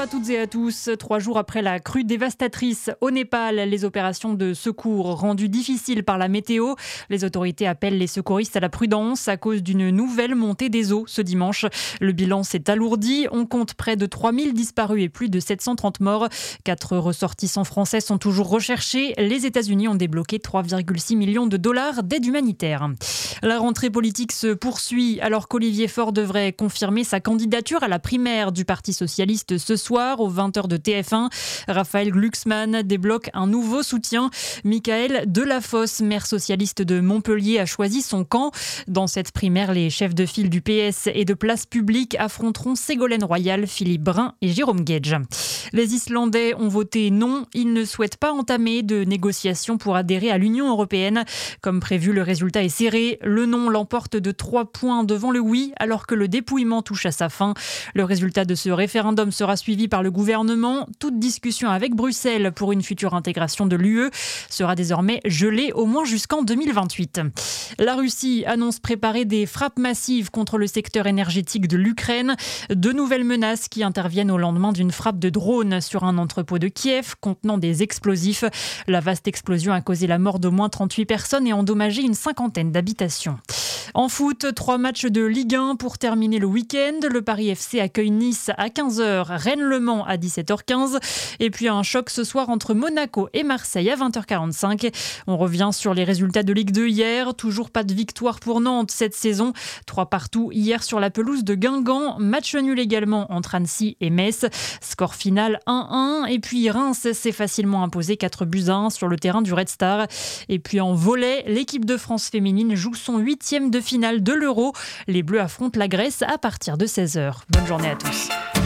à toutes et à tous. 3 jours après la crue dévastatrice au Népal, les opérations de secours rendues difficiles par la météo. Les autorités appellent les secouristes à la prudence à cause d'une nouvelle montée des eaux ce dimanche. Le bilan s'est alourdi. On compte près de 3000 disparus et plus de 730 morts. 4 ressortissants français sont toujours recherchés. Les États-Unis ont débloqué 3,6 millions de dollars d'aide humanitaire. La rentrée politique se poursuit alors qu'Olivier Faure devrait confirmer sa candidature à la primaire du Parti socialiste ce soir aux 20h de TF1. Raphaël Glucksmann débloque un nouveau soutien. Michael Delafosse, maire socialiste de Montpellier, a choisi son camp. Dans cette primaire, les chefs de file du PS et de Place Publique affronteront Ségolène Royal, Philippe Brun et Jérôme Guedj. Les Islandais ont voté non. Ils ne souhaitent pas entamer de négociations pour adhérer à l'Union européenne. Comme prévu, le résultat est serré. Le non l'emporte de 3 points devant le oui, alors que le dépouillement touche à sa fin. Le résultat de ce référendum sera suivi par le gouvernement. Toute discussion avec Bruxelles pour une future intégration de l'UE sera désormais gelée au moins jusqu'en 2028. La Russie annonce préparer des frappes massives contre le secteur énergétique de l'Ukraine. 2 nouvelles menaces qui interviennent au lendemain d'une frappe de drone sur un entrepôt de Kiev contenant des explosifs. La vaste explosion a causé la mort d'au moins 38 personnes et endommagé une 50aine d'habitations. En foot, 3 matchs de Ligue 1 pour terminer le week-end. Le Paris FC accueille Nice à 15h, Rennes-Le Mans à 17h15. Et puis un choc ce soir entre Monaco et Marseille à 20h45. On revient sur les résultats de Ligue 2 hier. Toujours pas de victoire pour Nantes cette saison. 3 partout hier sur la pelouse de Guingamp. Match nul également entre Annecy et Metz. Score final 1-1. Et puis Reims s'est facilement imposé 4-1 sur le terrain du Red Star. Et puis en volley, l'équipe de France féminine joue son 8e de finale de l'Euro. Les Bleus affrontent la Grèce à partir de 16h. Bonne journée à tous.